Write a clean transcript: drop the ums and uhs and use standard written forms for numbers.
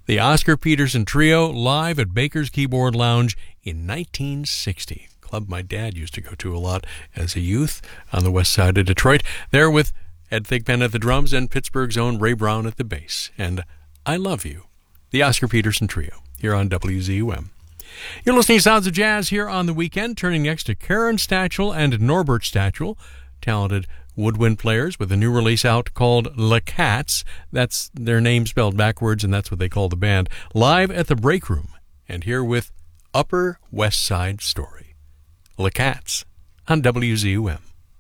The Oscar Peterson Trio live at Baker's Keyboard Lounge in 1960. Club my dad used to go to a lot as a youth on the west side of Detroit. There with Ed Thigpen at the drums and Pittsburgh's own Ray Brown at the bass. And I Love You, the Oscar Peterson Trio, here on WZUM. You're listening to Sounds of Jazz here on the weekend, turning next to Karen Stachel and Norbert Stachel, talented woodwind players with a new release out called Le Cats. That's their name spelled backwards, and that's what they call the band. Live at the Break Room, and here with Upper West Side Story. Le Cats on WZUM.